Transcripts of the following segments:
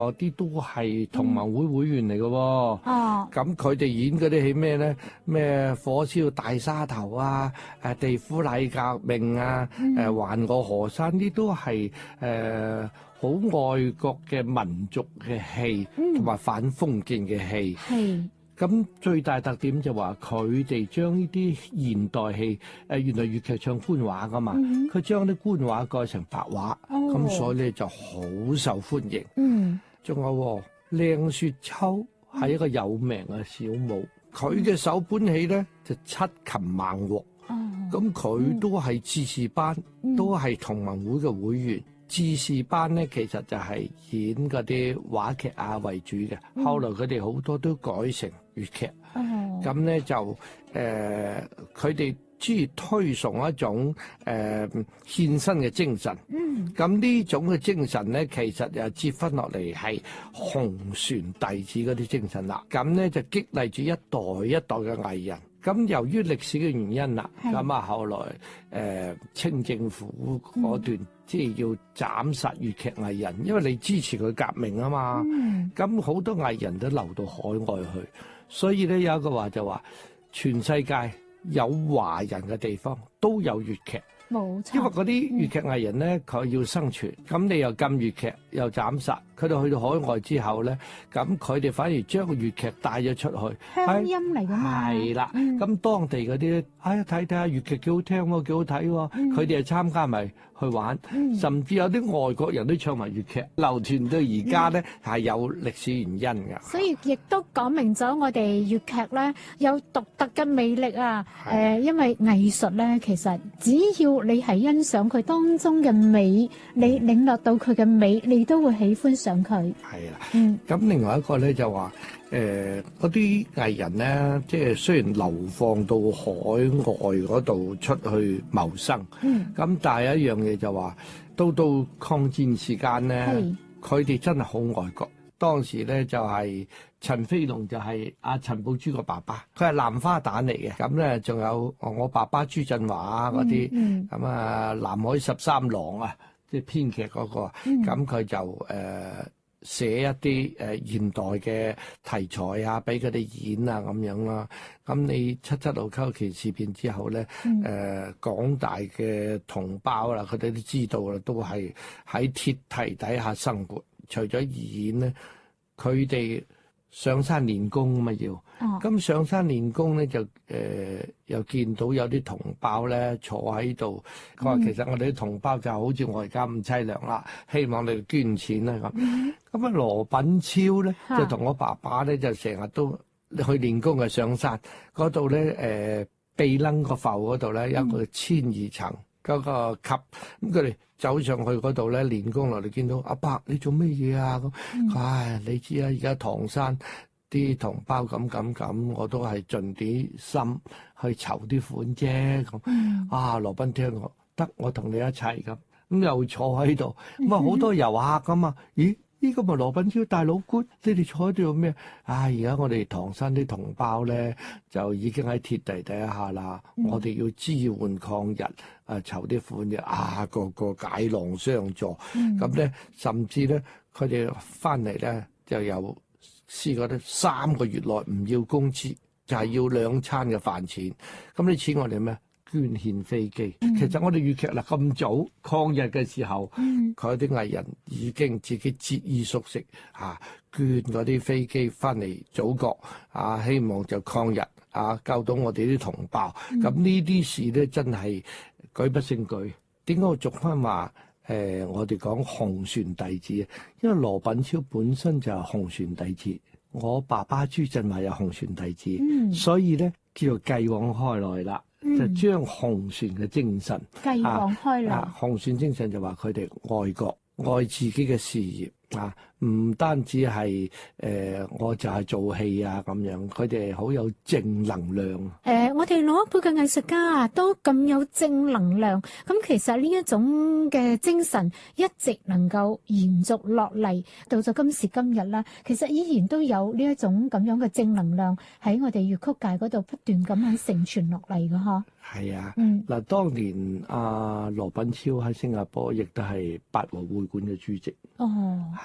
嗰啲都係同盟會會員嚟嘅喎。 哦， 咁佢哋演嗰啲戲咩咧？咩火燒大沙頭啊，地府禮革命啊，環過河山，呢都係好愛國嘅民族嘅戲，同埋反封建嘅戲。 係。 咁最大特點就話佢哋將呢啲現代戲，原來粵劇唱官話噶嘛，佢將啲官話改成白話，咁所以咧就好受歡迎。仲有靚雪秋係一個有名嘅小武，佢嘅首本戲咧就七擒孟獲，咁佢都係智士班，都係同盟會嘅會員。智士班咧其實就係演嗰啲話劇啊為主嘅，後來佢哋好多都改成粵劇。咁咧就佢哋中意推崇一種獻身嘅精神。咁呢種嘅精神咧，其實又接翻落嚟係洪船弟子嗰啲精神啦。咁咧就激勵住一代一代嘅藝人。咁由於歷史嘅原因啦，咁啊後來清政府嗰段即係要斬殺粵劇藝人，因為你支持佢革命啊嘛。咁好多藝人都流到海外去，所以咧有一個話就話，全世界有華人嘅地方都有粵劇。 冇錯， 因為嗰啲粵劇藝人咧，佢要生存，咁你又禁粵劇，又斬殺，佢哋去到海外之後咧，咁佢哋反而將個粵劇帶咗出去， 鄉音嚟㗎嘛。 係啦，咁當地嗰啲，睇下粵劇幾好聽喎，幾好睇喎，佢哋係參加埋去玩，甚至有啲外國人都唱埋粵劇，流傳到而家咧係有歷史原因㗎。 所以亦都講明咗我哋粵劇咧有獨特嘅魅力啊！因為藝術咧，其實只要你係欣賞佢當中嘅美，你領略到佢嘅美，你都會喜歡上佢。 係啦，咁另外一個咧就話，嗰啲藝人咧，即係雖然流放到海外嗰度出去謀生，咁但係有一樣嘢就話，到抗戰時間咧，佢哋真係好愛國。當時咧就係陳飛龍就係阿陳寶珠個爸爸，佢係南花旦嚟嘅。咁咧仲有我爸爸朱振華啊嗰啲，咁啊南海13郎啊，即係編劇嗰個，咁佢就寫一啲現代嘅題材啊，俾佢哋演啊咁樣啦。咁你7·7盧溝橋事變之後咧，廣大嘅同胞啦，佢哋都知道啦，都係喺鐵蹄底下生活。除咗演咧，佢哋上山練功啊嘛要，咁上山練功咧就又見到有啲同胞咧坐喺度，佢話其實我哋啲同胞就好似我而家咁凄涼啦，希望你哋捐錢啦咁。咁啊羅品超咧就同我爸爸咧就成日都去練功嘅，上山嗰度咧避燶個浮嗰度咧有一個12層。嗰個級，咁佢哋走上去嗰度咧練功落嚟，見到阿伯你做咩嘢啊咁？唉，你知啊，而家唐山啲同胞咁，我都係盡啲心去籌啲款啫咁。啊，羅賓聽我得，我同你一齊咁又坐喺度，咁啊好多遊客噶嘛，咦？呢個咪羅品超大老官，你哋坐喺度做咩？而家我哋唐山啲同胞咧就已經喺鐵地底下啦，我哋要支援抗日，籌啲款嘅，個解囊相助，咁咧甚至咧佢哋翻嚟咧就有試過咧3個月內唔要工資，就係要2餐嘅飯錢，咁啲錢我哋咩？捐獻飛機，其實我哋粵劇啦咁早抗日嘅時候，佢啲藝人已經自己節衣縮食捐嗰啲飛機翻嚟祖國希望就抗日救到我哋啲同胞。咁呢啲事咧真係舉不勝舉。點解我續翻話我哋講洪船弟子啊？因為羅品超本身就係洪船弟子，我爸爸朱振華有洪船弟子，所以咧叫做繼往開來啦。就將洪船嘅精神繼往開來， 洪船精神就話佢哋愛國愛自己嘅事業唔單止係我就係做戲咁樣，佢哋好有正能量。 我哋老一輩嘅藝術家都咁有正能量，咁其實呢一種嘅精神一直能夠延續落嚟，到咗今時今日啦，其實依然都有呢一種咁樣嘅正能量喺我哋粵曲界嗰度不斷咁樣承傳落嚟嘅嗬。 係啊，嗱，當年羅品超喺新加坡亦都係八和會館嘅主席。係啦，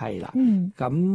嗯。 咁